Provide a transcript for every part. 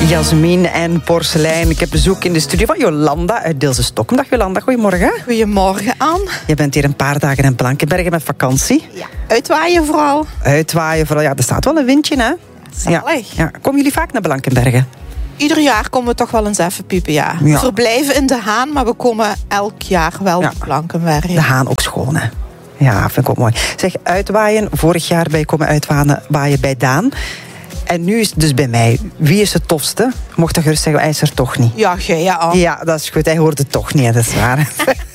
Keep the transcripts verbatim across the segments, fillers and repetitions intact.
Jasmin en porselein. Ik heb bezoek in de studio van Jolanda uit Deelse Stockholm. Dag Jolanda, goedemorgen. Goedemorgen, Anne. Je bent hier een paar dagen in Blankenberge met vakantie. Ja, uitwaaien vooral. Uitwaaien vooral. Ja, er staat wel een windje, hè? Zalig. Ja, ja. Komen jullie vaak naar Blankenberge? Ieder jaar komen we toch wel eens even piepen, ja. Ja. We verblijven in De Haan, maar we komen elk jaar wel Ja. naar Blankenberge. De Haan ook schoon, hè? Ja, vind ik ook mooi. Zeg, uitwaaien. Vorig jaar ben je komen uitwaaien waaien bij Daan. En nu is het dus bij mij. Wie is het tofste? Mocht dat gerust zeggen, hij is er toch niet. Ja, jij, ja, Anne. Ja, dat is goed. Hij hoort het toch niet, hè, dat is waar.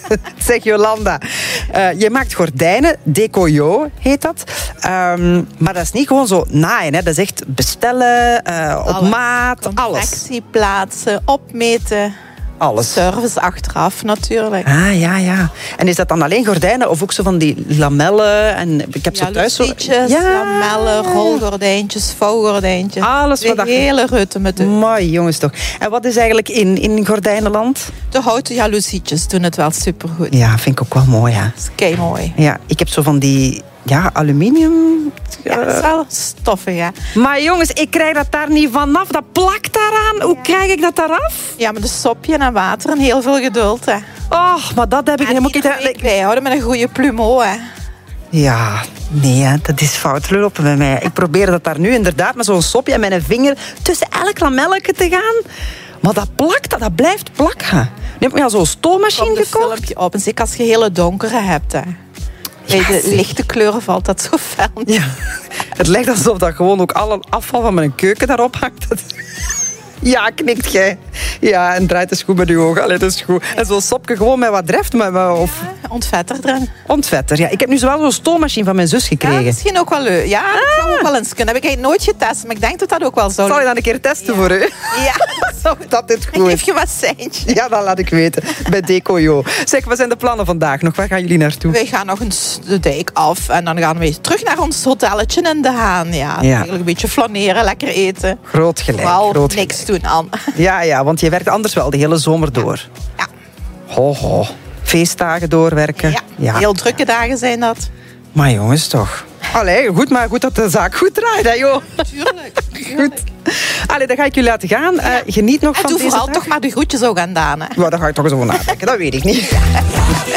Zeg Jolanda, uh, je maakt gordijnen, Decoyo heet dat. Um, maar dat is niet gewoon zo naaien, hè. Dat is echt bestellen, uh, op Alles. maat, alles. Confectie plaatsen, opmeten. Alles. Service achteraf natuurlijk. Ah, ja, ja. En is dat dan alleen gordijnen of ook zo van die lamellen? En ik heb zo Ja, thuis zo... lucietjes, lamellen, rolgordijntjes, vouwgordijntjes. Alles wat de dat... hele rutte met de, Mooi, jongens toch. En wat is eigenlijk in, in gordijnenland? de houten jaloezietjes doen het wel supergoed. Ja, vind ik ook wel mooi, ja. Dat is kei mooi. Ja, ik heb zo van die... Ja, aluminium... Ja, dat is wel stoffig, hè. Maar jongens, ik krijg dat daar niet vanaf. Dat plakt daaraan. Hoe krijg ik dat daaraf? Ja, met een sopje en water en heel veel geduld, hè. Oh, maar dat heb ik En helemaal iedere week niet... bijhouden met een goede plumeau, hè. Ja, nee, hè, dat is fout lopen bij mij. Ik probeer dat daar nu inderdaad met zo'n sopje en mijn vinger tussen elk lamelletje te gaan. Maar dat plakt, dat, dat blijft plakken. Nu heb ik al zo'n stoommachine Op de gekocht. filmpje op. En zeker als je hele donkere hebt, hè. Bij Ja, de zeg. lichte kleuren valt dat zo fel. Ja, het lijkt alsof dat gewoon ook alle afval van mijn keuken daarop hangt. Dat- Ja, knikt jij. Ja, en draait de schoen met je ogen. Allee, dat is goed. En zo'n sopje gewoon met wat dreft, met, met- of Ontvetter erin. ontvetter. Ja, ik heb nu zowel zo'n stoommachine van mijn zus Ja, gekregen. misschien ook wel leuk. Ja, dat zou ook wel eens kunnen. Heb ik eigenlijk nooit getest, maar ik denk dat dat ook wel zou. Zal je dan een keer testen Ja. voor u? Ja, Zo, dat dit ik goed. geef je wat seintje. Ja, dat laat ik weten. Bij Decoyo. Zeg, wat zijn de plannen vandaag nog? Waar gaan jullie naartoe? Wij gaan nog eens de dijk af en dan gaan we terug naar ons hotelletje in De Haan. Ja, eigenlijk een beetje flaneren, lekker eten. Groot gelijk. Vooral groot niks doen, Anne. Ja, ja, want je werkt anders wel de hele zomer door. Ja. Ho, ho. Feestdagen doorwerken. Ja, heel drukke dagen zijn dat. Maar jongens, toch. Allee, goed, maar goed dat de zaak goed draait, hè, joh. Tuurlijk. Goed. Allee, dan ga ik jullie laten gaan. Uh, geniet nog En van doe deze vooral dag. toch maar de groetjes ook aan Daan, hè. Ja, daar ga ik toch eens over nadenken. Dat weet ik niet.